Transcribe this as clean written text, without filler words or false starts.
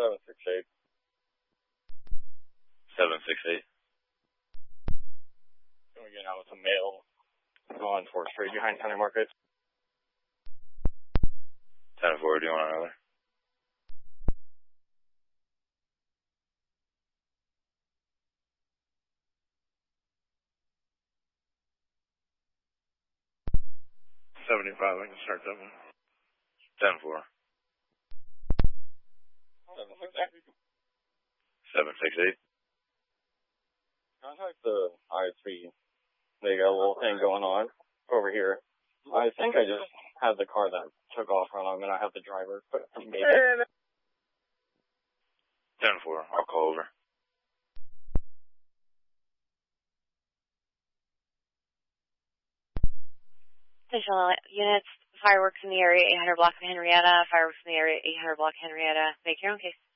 768. 768. Can we get out with some mail on 4th Street behind Center Market? 10-4, do you want another? I can start that one. 10-4. 768. Contact the I3. They got a little thing going on over here. I think I just have the car that took off from them, and I have the driver. But maybe. 10-4, I'll call over. Additional units, fireworks in the area, 800 block of Henrietta, fireworks in the area, 800 block Henrietta. Make your own case.